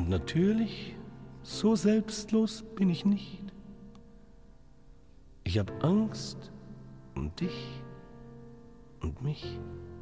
Und natürlich, so selbstlos bin ich nicht. Ich hab Angst um dich und mich.